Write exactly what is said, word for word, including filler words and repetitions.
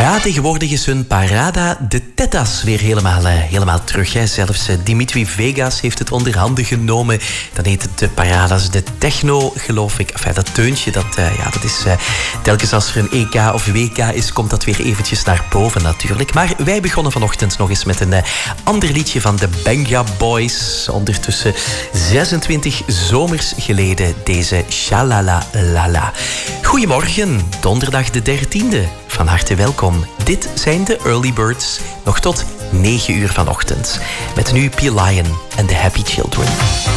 Ja, tegenwoordig is hun parada de Tetas weer helemaal, uh, helemaal terug. Hè. Zelfs uh, Dimitri Vegas heeft het onder handen genomen. Dan heet het de paradas de techno, geloof ik. Enfin, dat teuntje, dat, uh, ja, dat is uh, telkens als er een E K of W K is, komt dat weer eventjes naar boven natuurlijk. Maar wij begonnen vanochtend nog eens met een uh, ander liedje van de Benga Boys. Ondertussen zesentwintig zomers geleden, deze Shalala Lala. Goedemorgen, donderdag de dertiende. Van harte welkom. Dit zijn de Early Birds, nog tot negen uur vanochtend. Met nu P. Lion en The Happy Children.